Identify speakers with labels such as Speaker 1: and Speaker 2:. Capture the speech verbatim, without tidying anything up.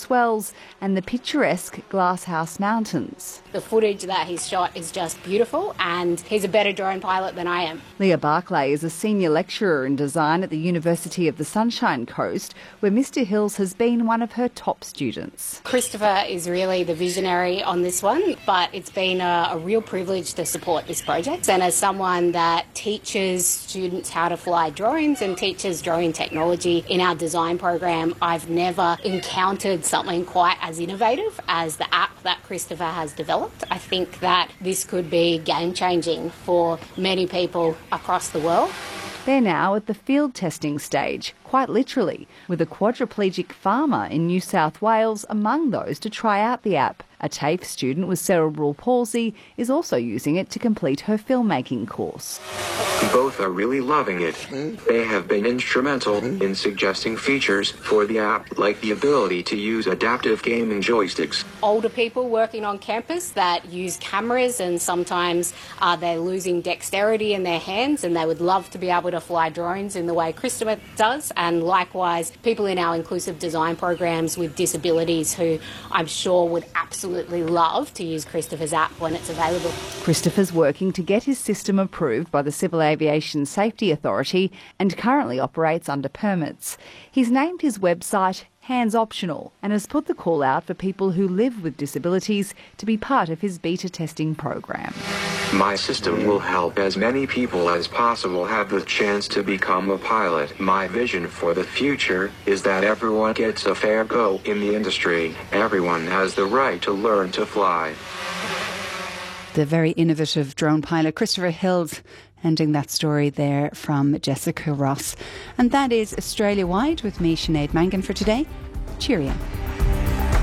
Speaker 1: swells and the picturesque Glasshouse Mountains.
Speaker 2: The footage that he's shot is just beautiful, and he's a better drone pilot than I am.
Speaker 1: Leah Barclay is a senior lecturer in design at the University of the Sunshine Coast, where Mr Hills has been one of her top students.
Speaker 2: Christopher is really the visionary on this one, but it's been a, a real privilege to support this project. And as someone that teaches students how to fly drones and teaches drone technology in our design program, I've never encountered something quite as innovative as the app that Christopher has developed. I think that this could be game-changing for many people across the world.
Speaker 1: They're now at the field testing stage, quite literally, with a quadriplegic farmer in New South Wales among those to try out the app. A TAFE student with cerebral palsy is also using it to complete her filmmaking course.
Speaker 3: Both are really loving it. They have been instrumental in suggesting features for the app, like the ability to use adaptive gaming joysticks.
Speaker 2: Older people working on campus that use cameras, and sometimes uh, they're losing dexterity in their hands, and they would love to be able to fly drones in the way Christopher does. And likewise, people in our inclusive design programs with disabilities who I'm sure would absolutely love to use Christopher's app when it's available.
Speaker 1: Christopher's working to get his system approved by the Civil Aviation Safety Authority and currently operates under permits. He's named his website Hands Optional and has put the call out for people who live with disabilities to be part of his beta testing program.
Speaker 3: My system will help as many people as possible have the chance to become a pilot. My vision for the future is that everyone gets a fair go in the industry. Everyone has the right to learn to fly.
Speaker 4: The very innovative drone pilot Christopher Hills, ending that story there from Jessica Ross. And that is Australia Wide with me, Sinead Mangan, for today. Cheerio.